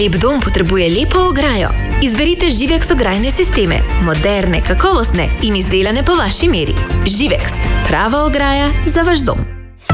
Lep dom potrebuje lepo ograjo. Izberite Živex ograjne sisteme. Moderne, kakovostne in izdelane po vaši meri. Živex. Prava ograja za vaš dom.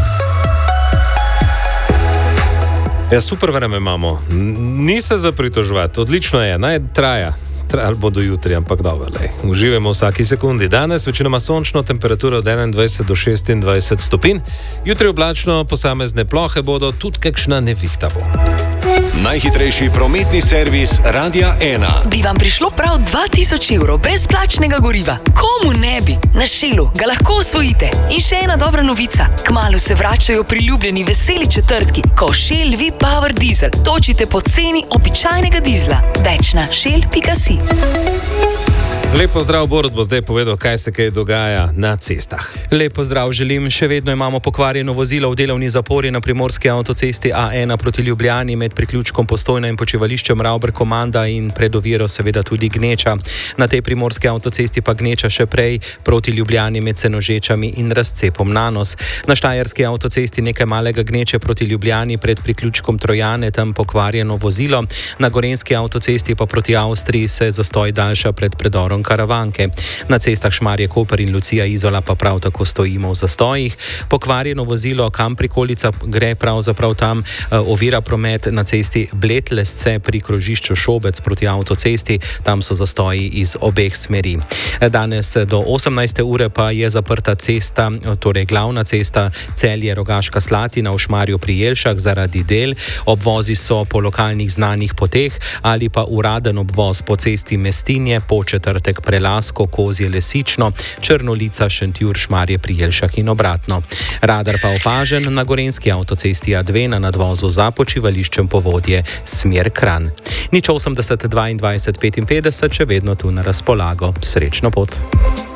Ja, super vreme imamo. Ni se za pritoževati. Odlično je. Naj traja. Trajalo bo do jutri, ampak dobro. Uživamo vsaki sekundi. Danes večinoma sončno, temperatura od 21 do 26 stopinj. Jutri oblačno, posamezne plohe bodo, tudi kakšna nevihta bo. Najhitrejši prometni servis Radia 1. Bi vam prišlo prav 2000 evrov brezplačnega goriva? Komu ne bi? Na Shellu ga lahko osvojite. In še ena dobra novica. Kmalu se vračajo priljubljeni veseli četrtki, ko Shell V-Power Diesel točite po ceni običajnega dizla. Več na shell.si. Lepo zdrav, Borut bo zdaj povedal, kaj se dogaja na cestah. Lepo zdrav želim. Še vedno imamo pokvarjeno vozilo v delovni zapori na primorski avtocesti A1 proti Ljubljani med priključkom Postojna in počivališčem Ravber-Komanda in pred oviro seveda tudi gneča. Na tej primorski avtocesti pa gneča še prej proti Ljubljani med Senožečami in razcepom Nanos. Na štajerski avtocesti nekaj malega gneče proti Ljubljani pred priključkom Trojane, tam pokvarjeno vozilo. Na gorenjski avtocesti pa proti Avstriji se zastoj daljša pred predorom Karavanke. Na cestah Šmarje-Koper in Lucija-Izola pa prav tako stojimo v zastojih. Pokvarjeno vozilo Kam-Prikolica gre pravzaprav tam, ovira promet na cesti Bled-Lesce pri krožišču Šobec proti avtocesti, tam so zastoji iz obeh smeri. Danes do 18. ure pa je zaprta cesta, torej glavna cesta Celje-Rogaška Slatina v Šmarju pri Jelšah zaradi del. Obvozi so po lokalnih znanih poteh ali pa uraden obvoz po cesti Mestinje, Početrtek, Prelasko, Kozje, Lesično, Črnolica, Šentjur, Šmarje pri Jelšah in obratno. Radar pa opažen na gorenjski avtocesti A2 na nadvozu za počivališčem Povodje, smer Kranj. 080 22 55, še vedno tu na razpolago. Srečno pot.